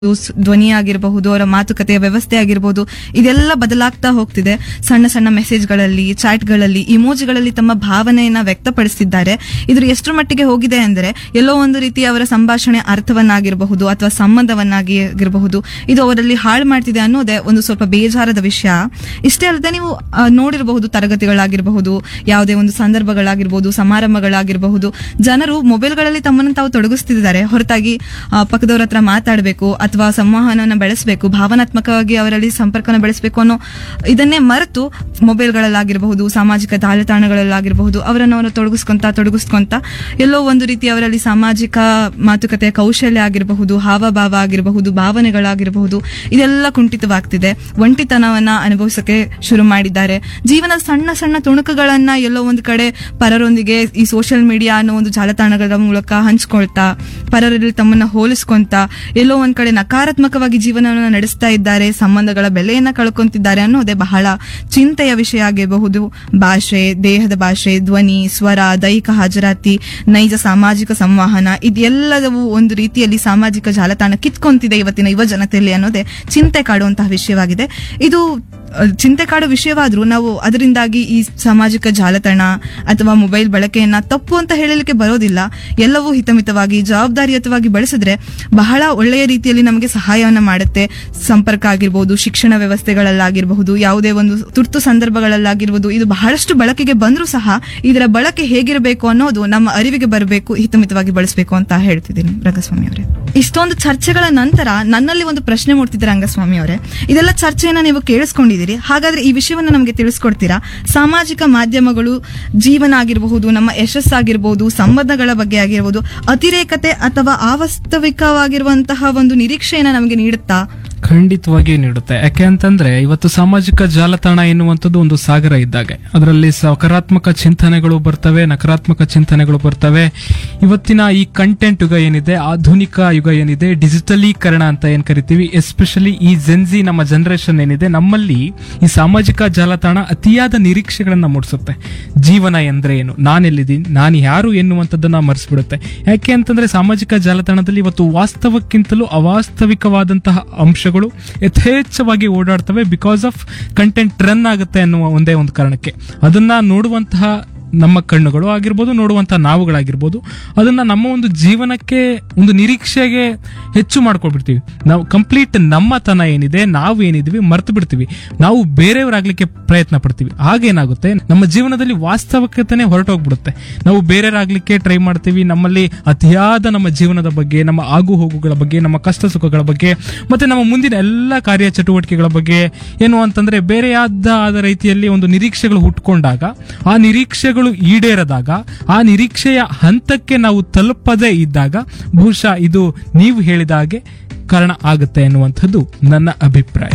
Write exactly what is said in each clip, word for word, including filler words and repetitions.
ಸ್- ಧ್ವನಿ ಆಗಿರಬಹುದು, ಅವರ ಮಾತುಕತೆಯ ವ್ಯವಸ್ಥೆ ಆಗಿರಬಹುದು, ಇದೆಲ್ಲ ಬದಲಾಗ್ತಾ ಹೋಗ್ತಿದೆ. ಸಣ್ಣ ಸಣ್ಣ ಮೆಸೇಜ್ಗಳಲ್ಲಿ, ಚಾಟ್ಗಳಲ್ಲಿ, ಇಮೋಜಿಗಳಲ್ಲಿ ತಮ್ಮ ಭಾವನೆಯನ್ನ ವ್ಯಕ್ತಪಡಿಸಿದ್ದಾರೆ. ಇದ್ರ ಎಷ್ಟರ ಮಟ್ಟಿಗೆ ಹೋಗಿದೆ ಅಂದ್ರೆ ಎಲ್ಲೋ ಒಂದು ರೀತಿ ಅವರ ಸಂಭಾಷಣೆ ಅರ್ಥವನ್ನಾಗಿರಬಹುದು ಅಥವಾ ಸಂಬಂಧವನ್ನಾಗಿ ಆಗಿರಬಹುದು, ಇದು ಅವರಲ್ಲಿ ಹಾಳು ಮಾಡ್ತಿದೆ ಅನ್ನೋದೇ ಒಂದು ಸ್ವಲ್ಪ ಬೇಜಾರದ ವಿಷಯ. ಇಷ್ಟೇ ಅಲ್ಲದೆ ನೀವು ಆ, ನೋಡಿರಬಹುದು, ತರಗತಿಗಳಾಗಿರಬಹುದು, ಯಾವುದೇ ಒಂದು ಸಂದರ್ಭಗಳಾಗಿರಬಹುದು, ಸಮಾರಂಭಗಳಾಗಿರಬಹುದು, ಜನರು ಮೊಬೈಲ್ಗಳಲ್ಲಿ ತಮ್ಮನ್ನು ತಾವು ತೊಡಗಿಸ್ತಿದ್ದಾರೆ ಹೊರತಾಗಿ ಆ, ಪಕ್ಕದವ್ರ ಹತ್ರ ಮಾತಾಡಬೇಕು ಅಥವಾ ಸಂವಹನವನ್ನು ಬೆಳೆಸಬೇಕು, ಭಾವನಾತ್ಮಕವಾಗಿ ಅವರಲ್ಲಿ ಸಂಪರ್ಕನ ಬೆಳೆಸಬೇಕು ಅನ್ನೋ ಇದನ್ನೇ ಮರೆತು ಮೊಬೈಲ್ಗಳಲ್ಲಾಗಿರಬಹುದು, ಸಾಮಾಜಿಕ ಜಾಲತಾಣಗಳಲ್ಲಾಗಿರಬಹುದು ಅವರನ್ನು ಅವರು ತೊಡಗಿಸ್ಕೊಂತ ತೊಡಗಿಸ್ಕೊಂತ ಎಲ್ಲೋ ಒಂದು ರೀತಿ ಅವರಲ್ಲಿ ಸಾಮಾಜಿಕ ಮಾತುಕತೆಯ ಕೌಶಲ್ಯ ಆಗಿರಬಹುದು, ಹಾವಭಾವ ಆಗಿರಬಹುದು, ಭಾವನೆಗಳಾಗಿರಬಹುದು, ಇದೆಲ್ಲ ಕುಂಠಿತವಾಗ್ತಿದೆ. ಒಂಟಿತನವನ್ನ ಅನುಭವಿಸಕ್ಕೆ ಶುರು ಮಾಡಿದ್ದಾರೆ. ಜೀವನದ ಸಣ್ಣ ಸಣ್ಣ ತುಣುಕುಗಳನ್ನ ಎಲ್ಲೋ ಒಂದು ಕಡೆ ಪರರೊಂದಿಗೆ ಈ ಸೋಷಿಯಲ್ ಮೀಡಿಯಾ ಅನ್ನೋ ಒಂದು ಜಾಲತಾಣಗಳ ಮೂಲಕ ಹಂಚ್ಕೊಳ್ತಾ, ಪರರಲ್ಲಿ ತಮ್ಮನ್ನ ಹೋಲಿಸ್ಕೊಂತ ಎಲ್ಲೋ ಒಂದ್ ಕಡೆ ನಕಾರಾತ್ಮಕವಾಗಿ ಜೀವನವನ್ನು ನಡೆಸ್ತಾ ಇದ್ದಾರೆ, ಸಂಬಂಧಗಳ ಬೆಲೆಯನ್ನ ಕಳ್ಕೊಂತಿದ್ದಾರೆ ಅನ್ನೋದೇ ಬಹಳ ಚಿಂತೆಯ ವಿಷಯ ಆಗಿರಬಹುದು. ಭಾಷೆ, ದೇಹದ ಭಾಷೆ, ಧ್ವನಿ, ಸ್ವರ, ದೈಹಿಕ ಹಾಜರಾತಿ, ನೈಜ ಸಾಮಾಜಿಕ ಸಂವಹನ, ಇದೆಲ್ಲವೂ ಒಂದು ರೀತಿಯಲ್ಲಿ ಸಾಮಾಜಿಕ ಜಾಲತಾಣ ಕಿತ್ಕೊಂತಿದೆ ಇವತ್ತಿನ ಯುವ ಜನತೆಯಲ್ಲಿ ಅನ್ನೋದೇ ಚಿಂತೆ ಕಾಡುವಂತಹ ವಿಷಯವಾಗಿದೆ. ಇದು ಅಹ್, ಚಿಂತೆ ಕಾಡುವ ವಿಷಯವಾದ್ರೂ ನಾವು ಅದರಿಂದಾಗಿ ಈ ಸಾಮಾಜಿಕ ಜಾಲತಾಣ ಅಥವಾ ಮೊಬೈಲ್ ಬಳಕೆಯನ್ನ ತಪ್ಪು ಅಂತ ಹೇಳಲಿಕ್ಕೆ ಬರೋದಿಲ್ಲ. ಎಲ್ಲವೂ ಹಿತಮಿತವಾಗಿ ಜವಾಬ್ದಾರಿಯುತವಾಗಿ ಬಳಸಿದ್ರೆ ಬಹಳ ಒಳ್ಳೆಯ ರೀತಿಯಲ್ಲಿ ನಮಗೆ ಸಹಾಯವನ್ನ ಮಾಡುತ್ತೆ. ಸಂಪರ್ಕ ಆಗಿರಬಹುದು, ಶಿಕ್ಷಣ ವ್ಯವಸ್ಥೆಗಳಲ್ಲಾಗಿರಬಹುದು, ಯಾವುದೇ ಒಂದು ತುರ್ತು ಸಂದರ್ಭಗಳಲ್ಲಾಗಿರ್ಬೋದು, ಇದು ಬಹಳಷ್ಟು ಬಳಕೆಗೆ ಬಂದ್ರೂ ಸಹ ಇದರ ಬಳಕೆ ಹೇಗಿರಬೇಕು ಅನ್ನೋದು ನಮ್ಮ ಅರಿವಿಗೆ ಬರಬೇಕು, ಹಿತಮಿತವಾಗಿ ಬಳಸಬೇಕು ಅಂತ ಹೇಳ್ತಿದ್ದೀನಿ. ರಂಗಸ್ವಾಮಿ ಅವರೇ, ಇಷ್ಟೊಂದು ಚರ್ಚೆಗಳ ನಂತರ ನನ್ನಲ್ಲಿ ಒಂದು ಪ್ರಶ್ನೆ ಮೂಡ್ತಿದೆ. ರಂಗಸ್ವಾಮಿ ಅವರೇ, ಇದೆಲ್ಲ ಚರ್ಚೆಯನ್ನ ನೀವು ಕೇಳಿಸ್ಕೊಂಡಿದ್ದೀರಿ, ಹಾಗಾದ್ರೆ ಈ ವಿಷಯವನ್ನ ನಮಗೆ ತಿಳಿಸ್ಕೊಡ್ತೀರಾ? ಸಾಮಾಜಿಕ ಮಾಧ್ಯಮಗಳು ಜೀವನ ಆಗಿರಬಹುದು, ನಮ್ಮ ಯಶಸ್ಸಾಗಿರಬಹುದು, ಸಂಬಂಧಗಳ ಬಗ್ಗೆ ಆಗಿರಬಹುದು, ಅತಿರೇಕತೆ ಅಥವಾ ಅವಾಸ್ತವಿಕವಾಗಿರುವಂತಹ ಒಂದು ನಿರೀಕ್ಷೆಯನ್ನ ನಮಗೆ ನೀಡುತ್ತಾ? ಖಂಡಿತವಾಗಿಯೂ ನೀಡುತ್ತೆ. ಯಾಕೆ ಅಂತಂದ್ರೆ ಇವತ್ತು ಸಾಮಾಜಿಕ ಜಾಲತಾಣ ಎನ್ನುವಂಥದ್ದು ಒಂದು ಸಾಗರ ಇದ್ದಾಗೆ. ಅದರಲ್ಲಿ ಸಕಾರಾತ್ಮಕ ಚಿಂತನೆಗಳು ಬರ್ತವೆ, ನಕಾರಾತ್ಮಕ ಚಿಂತನೆಗಳು ಬರ್ತವೆ. ಇವತ್ತಿನ ಈ ಕಂಟೆಂಟ್ ಯುಗ ಏನಿದೆ, ಆಧುನಿಕ ಯುಗ ಏನಿದೆ, ಡಿಜಿಟಲೀಕರಣ ಅಂತ ಏನ್ ಕರಿತೀವಿ, ಎಸ್ಪೆಷಲಿ ಈ ಜೆನ್ಜಿ ನಮ್ಮ ಜನರೇಷನ್ ಏನಿದೆ, ನಮ್ಮಲ್ಲಿ ಈ ಸಾಮಾಜಿಕ ಜಾಲತಾಣ ಅತಿಯಾದ ನಿರೀಕ್ಷೆಗಳನ್ನ ಮೂಡಿಸುತ್ತೆ. ಜೀವನ ಎಂದ್ರೆ ಏನು, ನಾನೆಲ್ಲಿದ್ದೀನಿ, ನಾನು ಯಾರು ಎನ್ನುವಂಥದ್ದನ್ನ ಮರೆಸ್ಬಿಡುತ್ತೆ. ಯಾಕೆ ಅಂತಂದ್ರೆ ಸಾಮಾಜಿಕ ಜಾಲತಾಣದಲ್ಲಿ ಇವತ್ತು ವಾಸ್ತವಕ್ಕಿಂತಲೂ ಅವಾಸ್ತವಿಕವಾದಂತಹ ಅಂಶಗಳು ಯಥೇಚ್ಛವಾಗಿ ಓಡಾಡ್ತವೆ. ಬಿಕಾಸ್ ಆಫ್ ಕಂಟೆಂಟ್ ರನ್ ಆಗುತ್ತೆ ಅನ್ನುವ ಒಂದೇ ಒಂದು ಕಾರಣಕ್ಕೆ ಅದನ್ನ ನೋಡುವಂತಹ ನಮ್ಮ ಕಣ್ಣುಗಳು ಆಗಿರ್ಬೋದು, ನೋಡುವಂತಹ ನಾವುಗಳಾಗಿರ್ಬೋದು, ಅದನ್ನ ನಮ್ಮ ಒಂದು ಜೀವನಕ್ಕೆ ಒಂದು ನಿರೀಕ್ಷೆಗೆ ಹೆಚ್ಚು ಮಾಡ್ಕೊಳ್ಬಿಡ್ತೀವಿ. ನಾವು ಕಂಪ್ಲೀಟ್ ನಮ್ಮತನ ಏನಿದೆ, ನಾವು ಏನಿದೀವಿ ಮರ್ತು ಬಿಡ್ತೀವಿ. ನಾವು ಬೇರೆಯವರಾಗ್ಲಿಕ್ಕೆ ಪ್ರಯತ್ನ ಪಡ್ತೀವಿ. ಆಗೇನಾಗುತ್ತೆ, ನಮ್ಮ ಜೀವನದಲ್ಲಿ ವಾಸ್ತವಿಕತೆನೇ ಹೊರಟೋಗ್ಬಿಡುತ್ತೆ. ನಾವು ಬೇರೆಯವರಾಗ್ಲಿಕ್ಕೆ ಟ್ರೈ ಮಾಡ್ತೀವಿ. ನಮ್ಮಲ್ಲಿ ಅತಿಯಾದ ನಮ್ಮ ಜೀವನದ ಬಗ್ಗೆ, ನಮ್ಮ ಆಗು ಹೋಗುಗಳ ಬಗ್ಗೆ, ನಮ್ಮ ಕಷ್ಟ ಸುಖಗಳ ಬಗ್ಗೆ, ಮತ್ತೆ ನಮ್ಮ ಮುಂದಿನ ಎಲ್ಲ ಕಾರ್ಯ ಚಟುವಟಿಕೆಗಳ ಬಗ್ಗೆ ಏನು ಅಂತಂದ್ರೆ ಬೇರೆಯಾದ ಆದ ರೀತಿಯಲ್ಲಿ ಒಂದು ನಿರೀಕ್ಷೆಗಳು ಹುಟ್ಕೊಂಡಾಗ, ಆ ನಿರೀಕ್ಷೆಗಳು ಈಡೇರದಾಗ, ಆ ನಿರೀಕ್ಷೆಯ ಹಂತಕ್ಕೆ ನಾವು ತಲುಪದೇ ಇದ್ದಾಗ ಬಹುಶಃ ಇದು ನೀವು ಹೇಳಿದ ಹಾಗೆ ಕಾರಣ ಆಗುತ್ತೆ ಎನ್ನುವಂಥದ್ದು ನನ್ನ ಅಭಿಪ್ರಾಯ.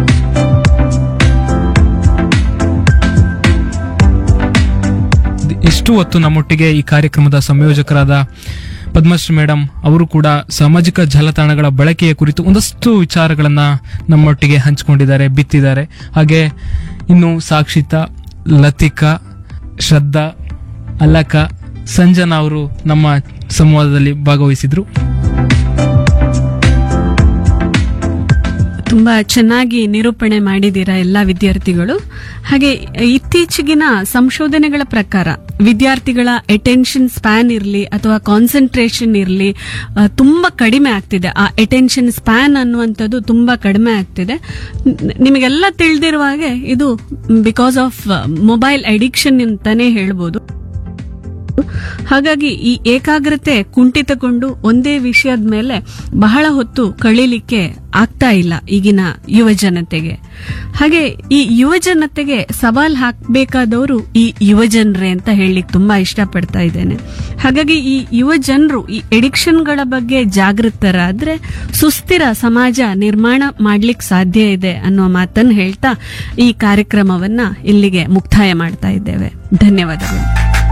ಇಷ್ಟು ಹೊತ್ತು ನಮ್ಮೊಟ್ಟಿಗೆ ಈ ಕಾರ್ಯಕ್ರಮದ ಸಂಯೋಜಕರಾದ ಪದ್ಮಶ್ರೀ ಮೇಡಮ್ ಅವರು ಕೂಡ ಸಾಮಾಜಿಕ ಜಾಲತಾಣಗಳ ಬಳಕೆಯ ಕುರಿತು ಒಂದಷ್ಟು ವಿಚಾರಗಳನ್ನ ನಮ್ಮೊಟ್ಟಿಗೆ ಹಂಚಿಕೊಂಡಿದ್ದಾರೆ, ಬಿತ್ತಿದ್ದಾರೆ. ಹಾಗೆ ಇನ್ನು ಸಾಕ್ಷಿತಾ, ಲತಿಕಾ, ಶ್ರದ್ಧಾ, ಅಲಕ, ಸಂಜನಾ ಅವರು ನಮ್ಮ ಸಂವಾದದಲ್ಲಿ ಭಾಗವಹಿಸಿದ್ರು. ತುಂಬಾ ಚೆನ್ನಾಗಿ ನಿರೂಪಣೆ ಮಾಡಿದ್ದೀರಾ ಎಲ್ಲ ವಿದ್ಯಾರ್ಥಿಗಳು. ಹಾಗೆ ಇತ್ತೀಚೆಗಿನ ಸಂಶೋಧನೆಗಳ ಪ್ರಕಾರ ವಿದ್ಯಾರ್ಥಿಗಳ ಅಟೆನ್ಷನ್ ಸ್ಪ್ಯಾನ್ ಇರಲಿ ಅಥವಾ ಕಾನ್ಸಂಟ್ರೇಷನ್ ಇರಲಿ ತುಂಬಾ ಕಡಿಮೆ ಆಗ್ತಿದೆ. ಆ ಅಟೆನ್ಷನ್ ಸ್ಪ್ಯಾನ್ ಅನ್ನುವಂಥದ್ದು ತುಂಬಾ ಕಡಿಮೆ ಆಗ್ತಿದೆ. ನ- ನಿಮಗೆಲ್ಲ ತಿಳಿದಿರುವ ಹಾಗೆ ಇದು ಬಿಕಾಸ್ ಆಫ್ ಮೊಬೈಲ್ ಅಡಿಕ್ಷನ್ ಅಂತಾನೆ ಹೇಳ್ಬೋದು. ಹಾಗಾಗಿ ಈ ಏಕಾಗ್ರತೆ ಕುಂಠಿತಗೊಂಡು ಒಂದೇ ವಿಷಯದ ಮೇಲೆ ಬಹಳ ಹೊತ್ತು ಕಳೀಲಿಕ್ಕೆ ಆಗ್ತಾ ಇಲ್ಲ ಈಗಿನ ಯುವ ಜನತೆಗೆ. ಹಾಗೆ ಈ ಯುವ ಜನತೆಗೆ ಸವಾಲ್ ಹಾಕಬೇಕಾದವರು ಈ ಯುವ ಜನರೇ ಅಂತ ಹೇಳಲಿಕ್ಕೆ ತುಂಬಾ ಇಷ್ಟಪಡ್ತಾ ಇದ್ದೇನೆ. ಹಾಗಾಗಿ ಈ ಯುವ ಜನರು ಈ ಎಡಿಕ್ಷನ್ಗಳ ಬಗ್ಗೆ ಜಾಗೃತರಾದ್ರೆ ಸುಸ್ಥಿರ ಸಮಾಜ ನಿರ್ಮಾಣ ಮಾಡ್ಲಿಕ್ಕೆ ಸಾಧ್ಯ ಇದೆ ಅನ್ನೋ ಮಾತನ್ನು ಹೇಳ್ತಾ ಈ ಕಾರ್ಯಕ್ರಮವನ್ನ ಇಲ್ಲಿಗೆ ಮುಕ್ತಾಯ ಮಾಡ್ತಾ ಇದ್ದೇವೆ. ಧನ್ಯವಾದಗಳು.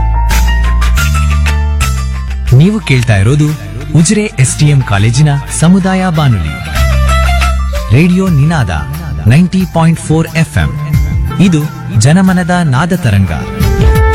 ನೀವು ಕೇಳ್ತಾ ಇರೋದು ಉಜಿರೆ ಎಸ್ಟಿಎಂ ಕಾಲೇಜಿನ ಸಮುದಾಯ ಬಾನುಲಿ ರೇಡಿಯೋ ನಿನಾದ ನೈಂಟಿ ಪಾಯಿಂಟ್ ಫೋರ್ ಎಫ್ಎಂ. ಇದು ಜನಮನದ ನಾದ ತರಂಗ.